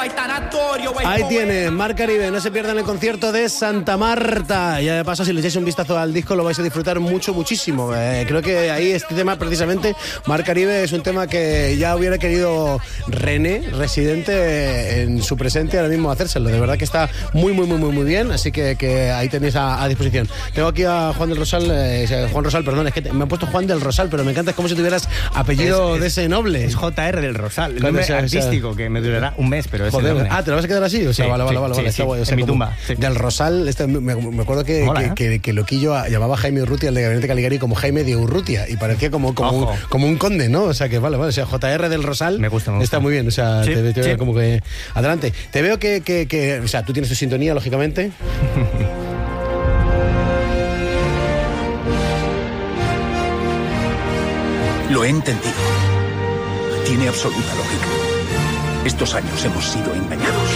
Ahí tiene, Mar Caribe, no se pierdan el concierto de Santa Marta. Ya de paso, si le echáis un vistazo al disco, lo vais a disfrutar muchísimo. Creo que ahí este tema, precisamente, Mar Caribe, es un tema que ya hubiera querido René, Residente, en su presente ahora mismo hacérselo. De verdad que está muy bien, así que ahí tenéis a disposición. Tengo aquí a Juan del Rosal, Juan Rosal, perdón, es que me han puesto Juan del Rosal, pero me encanta, es como si tuvieras apellido de ese noble. Es JR del Rosal, el nombre artístico, que me durará un mes, pero es el nombre. ¿Te lo vas a quedar así? O sea, sí, vale, está guay. O sea, en mi tumba. Sí. Del Rosal, me acuerdo que Loquillo llamaba a Jaime Urrutia, el de Gabinete Caligari, como Jaime de Urrutia, y parecía como un conde, ¿no? O sea, que vale, o sea, JR del Rosal me gusta. Está muy bien, o sea, te veo como que... Adelante. Te veo que o sea, tú tienes tu sintonía, lógicamente. Lo he entendido. Tiene absoluta lógica. Estos años hemos sido engañados.